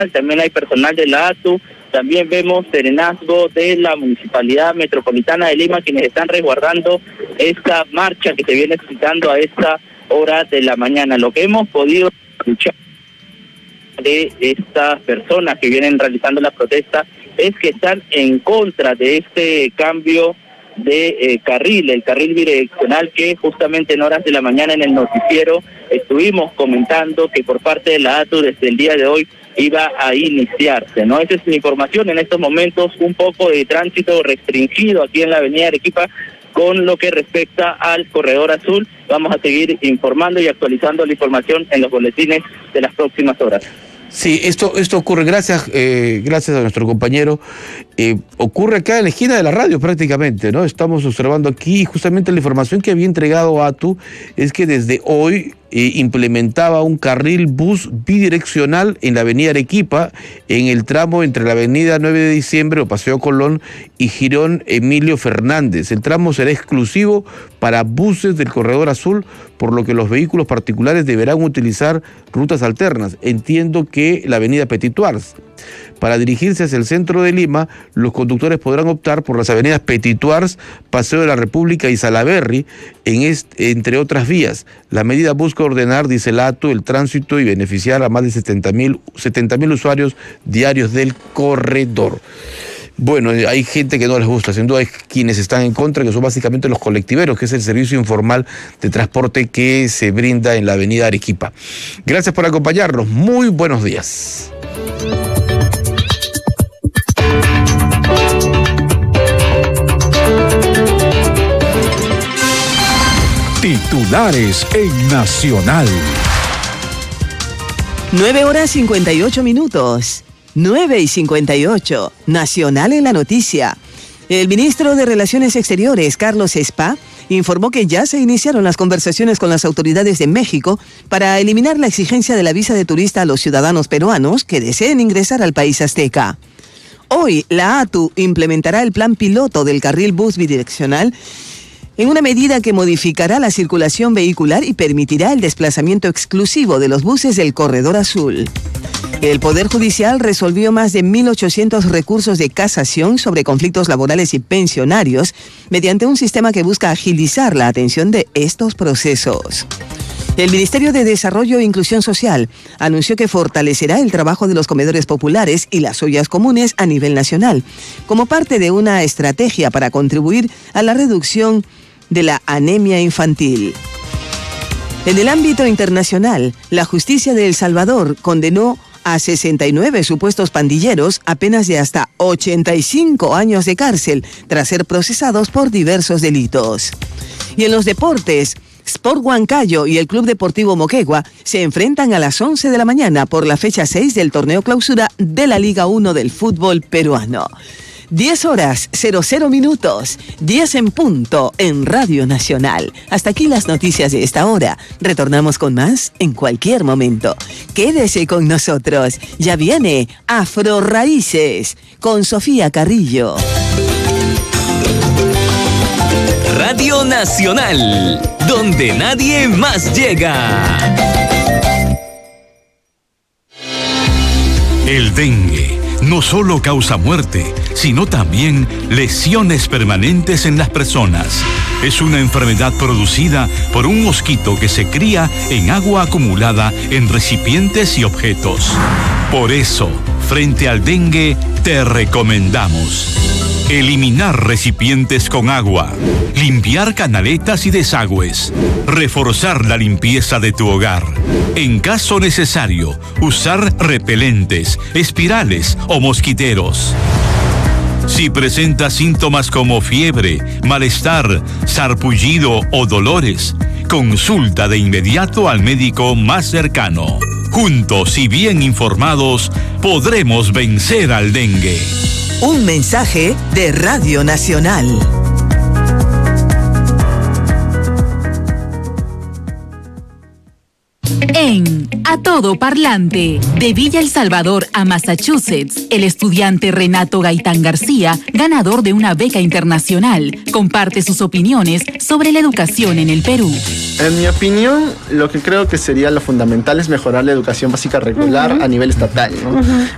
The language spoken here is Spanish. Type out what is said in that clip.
también hay personal de la ATU, también vemos serenazgo de la Municipalidad Metropolitana de Lima, quienes están resguardando esta marcha que se viene citando a esta hora de la mañana. Lo que hemos podido escuchar de estas personas que vienen realizando la protesta es que están en contra de este cambio de carril, el carril bidireccional que justamente en horas de la mañana en el noticiero estuvimos comentando que por parte de la ATU desde el día de hoy iba a iniciarse, ¿no? Esa es mi información en estos momentos, un poco de tránsito restringido aquí en la avenida Arequipa con lo que respecta al corredor azul. Vamos a seguir informando y actualizando la información en los boletines de las próximas horas. Sí, esto ocurre, gracias a nuestro compañero, ocurre acá en la esquina de la radio prácticamente, ¿no? Estamos observando aquí, justamente la información que había entregado ATU es que desde hoy implementaba un carril bus bidireccional en la avenida Arequipa, en el tramo entre la avenida 9 de diciembre o Paseo Colón y Girón Emilio Fernández. El tramo será exclusivo para buses del corredor azul, por lo que los vehículos particulares deberán utilizar rutas alternas. Entiendo que la avenida Petituars. Para dirigirse hacia el centro de Lima, los conductores podrán optar por las avenidas Petituars, Paseo de la República y Salaberry, entre otras vías. La medida busca ordenar, dice el ATU, el tránsito y beneficiar a más de 70.000 usuarios diarios del corredor. Bueno, hay gente que no les gusta, sin duda hay quienes están en contra, que son básicamente los colectiveros, que es el servicio informal de transporte que se brinda en la avenida Arequipa. Gracias por acompañarnos, muy buenos días. Titulares en Nacional. 9:58. 9:58. Nacional en la noticia. El ministro de Relaciones Exteriores, Carlos Spa, informó que ya se iniciaron las conversaciones con las autoridades de México para eliminar la exigencia de la visa de turista a los ciudadanos peruanos que deseen ingresar al país azteca. Hoy, la ATU implementará el plan piloto del carril bus bidireccional en una medida que modificará la circulación vehicular y permitirá el desplazamiento exclusivo de los buses del corredor azul. El Poder Judicial resolvió más de 1.800 recursos de casación sobre conflictos laborales y pensionarios mediante un sistema que busca agilizar la atención de estos procesos. El Ministerio de Desarrollo e Inclusión Social anunció que fortalecerá el trabajo de los comedores populares y las ollas comunes a nivel nacional, como parte de una estrategia para contribuir a la reducción de la anemia infantil. En el ámbito internacional, la justicia de El Salvador condenó a 69 supuestos pandilleros a penas de hasta 85 años de cárcel tras ser procesados por diversos delitos. Y en los deportes, Sport Huancayo y el Club Deportivo Moquegua se enfrentan a las 11 de la mañana por la fecha 6 del torneo clausura de la Liga 1 del fútbol peruano. 10:00, 10 en punto en Radio Nacional. Hasta aquí las noticias de esta hora. Retornamos con más en cualquier momento. Quédese con nosotros. Ya viene Afro Raíces con Sofía Carrillo. Radio Nacional, donde nadie más llega. El dengue no solo causa muerte, sino también lesiones permanentes en las personas. Es una enfermedad producida por un mosquito que se cría en agua acumulada en recipientes y objetos. Por eso, frente al dengue, te recomendamos eliminar recipientes con agua, limpiar canaletas y desagües, reforzar la limpieza de tu hogar. En caso necesario, usar repelentes, espirales o mosquiteros. Si presentas síntomas como fiebre, malestar, sarpullido o dolores, consulta de inmediato al médico más cercano. Juntos y bien informados, podremos vencer al dengue. Un mensaje de Radio Nacional. En A Todo Parlante, de Villa El Salvador a Massachusetts, el estudiante Renato Gaitán García, ganador de una beca internacional, comparte sus opiniones sobre la educación en el Perú. En mi opinión, lo que creo que sería lo fundamental es mejorar la educación básica regular a nivel estatal, ¿no?